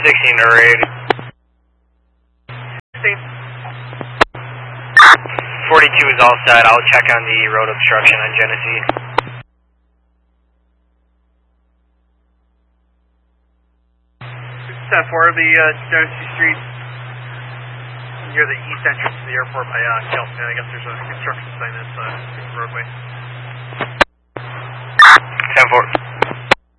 16 to raid. 42 is all set. I'll check on the road obstruction on Genesee. 10-4, the Genesee Street near the east entrance to the airport by Kelton. I guess there's a construction sign that's the roadway. 10-4.